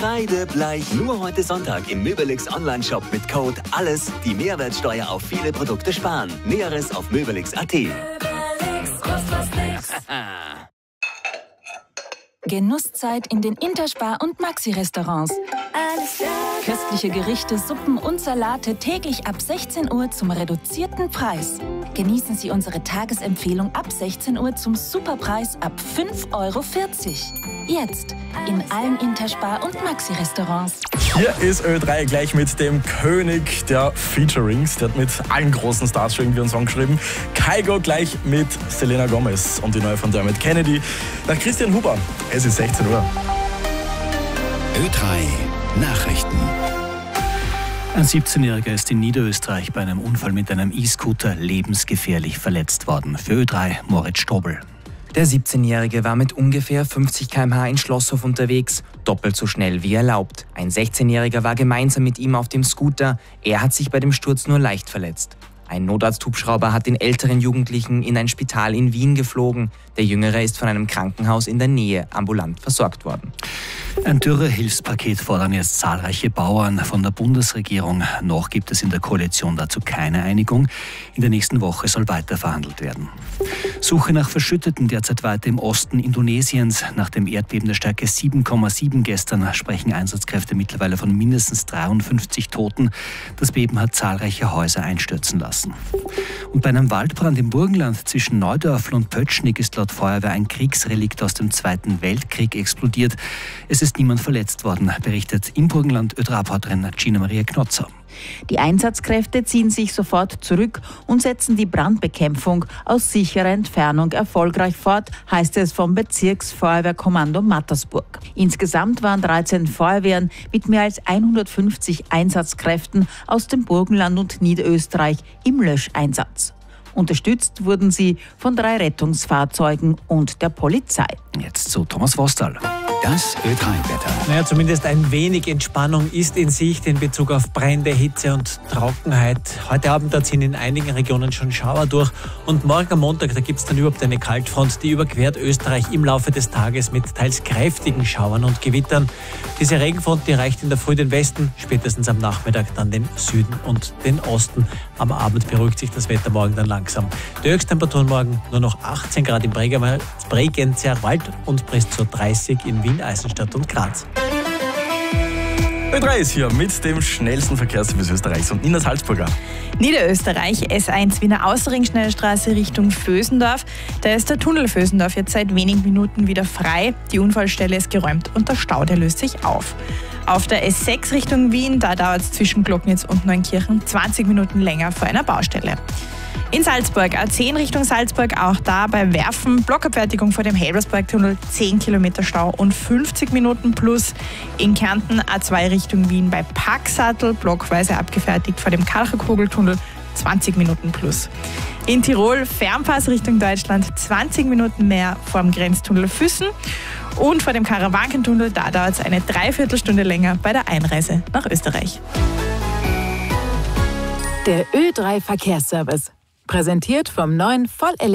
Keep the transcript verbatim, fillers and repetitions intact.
Kreidebleich. Nur heute Sonntag im Möbelix Online-Shop mit Code ALLES die Mehrwertsteuer auf viele Produkte sparen. Näheres auf möbelix punkt at. Genusszeit in den Interspar- und Maxi-Restaurants. Köstliche Gerichte, Suppen und Salate täglich ab sechzehn Uhr zum reduzierten Preis. Genießen Sie unsere Tagesempfehlung ab sechzehn Uhr zum Superpreis ab fünf Euro vierzig. Jetzt in allen Interspar- und Maxi-Restaurants. Hier ist Ö drei gleich mit dem König der Featurings. Der hat mit allen großen Stars schon irgendwie einen Song geschrieben. Kygo gleich mit Selena Gomez und die neue von Dermot Kennedy. Nach Christian Huber. Es ist sechzehn Uhr. Ö drei Nachrichten. Ein siebzehnjähriger ist in Niederösterreich bei einem Unfall mit einem E-Scooter lebensgefährlich verletzt worden. Für Ö drei Moritz Strobel. Der siebzehnjährige war mit ungefähr fünfzig Kilometer pro Stunde in Schlosshof unterwegs, doppelt so schnell wie erlaubt. Ein sechzehnjähriger war gemeinsam mit ihm auf dem Scooter. Er hat sich bei dem Sturz nur leicht verletzt. Ein Notarzthubschrauber hat den älteren Jugendlichen in ein Spital in Wien geflogen. Der Jüngere ist von einem Krankenhaus in der Nähe ambulant versorgt worden. Ein Dürrehilfspaket fordern jetzt zahlreiche Bauern von der Bundesregierung. Noch gibt es in der Koalition dazu keine Einigung. In der nächsten Woche soll weiter verhandelt werden. Suche nach Verschütteten derzeit weiter im Osten Indonesiens. Nach dem Erdbeben der Stärke sieben Komma sieben gestern sprechen Einsatzkräfte mittlerweile von mindestens dreiundfünfzig Toten. Das Beben hat zahlreiche Häuser einstürzen lassen. Und bei einem Waldbrand im Burgenland zwischen Neudörfl und Pötschnig ist laut Feuerwehr ein Kriegsrelikt aus dem Zweiten Weltkrieg explodiert. Es ist niemand verletzt worden, berichtet im Burgenland Ö drei Reporterin Gina Maria Knotzer. Die Einsatzkräfte ziehen sich sofort zurück und setzen die Brandbekämpfung aus sicherer Entfernung erfolgreich fort, heißt es vom Bezirksfeuerwehrkommando Mattersburg. Insgesamt waren dreizehn Feuerwehren mit mehr als hundertfünfzig Einsatzkräften aus dem Burgenland und Niederösterreich im Löscheinsatz. Unterstützt wurden sie von drei Rettungsfahrzeugen und der Polizei. Jetzt zu Thomas Vostal. Das Ö drei Wetter. Naja, zumindest ein wenig Entspannung ist in Sicht in Bezug auf Brände, Hitze und Trockenheit. Heute Abend da ziehen in einigen Regionen schon Schauer durch. Und morgen am Montag, da gibt es dann überhaupt eine Kaltfront, die überquert Österreich im Laufe des Tages mit teils kräftigen Schauern und Gewittern. Diese Regenfront, die erreicht in der Früh den Westen, spätestens am Nachmittag dann den Süden und den Osten. Am Abend beruhigt sich das Wetter morgen dann langsam. Die Höchsttemperaturen morgen nur noch achtzehn Grad im Bregenzerwald Wald und bis zu dreißig in Wien, Eisenstadt und Graz. Ö drei ist hier mit dem schnellsten Verkehrsservice Österreichs und Nina Salzburger. Niederösterreich, S eins Wiener Außerring-Schnellstraße Richtung Vösendorf. Da ist der Tunnel Vösendorf jetzt seit wenigen Minuten wieder frei. Die Unfallstelle ist geräumt und der Stau, der löst sich auf. Auf der S sechs Richtung Wien, da dauert es zwischen Glocknitz und Neunkirchen zwanzig Minuten länger vor einer Baustelle. In Salzburg, A zehn Richtung Salzburg, auch da bei Werfen, Blockabfertigung vor dem Helbersbergtunnel, zehn Kilometer Stau und fünfzig Minuten plus. In Kärnten, A zwei Richtung Wien bei Packsattel, blockweise abgefertigt vor dem Kalcherkugeltunnel, zwanzig Minuten plus. In Tirol, Fernpass Richtung Deutschland, zwanzig Minuten mehr vor dem Grenztunnel Füssen. Und vor dem Karawankentunnel, da dauert es eine Dreiviertelstunde länger bei der Einreise nach Österreich. Der Ö drei Verkehrsservice. Präsentiert vom neuen voll